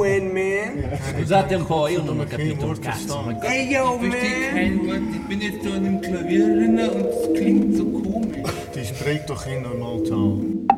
Wayne, man. Scusate un po', io non ho capito un cazzo. Ey, yo, Ich verstehe man. kein Wort. Ich bin jetzt da an dem Klavier drin und es klingt so komisch. Die spreekt toch geen normaal taal?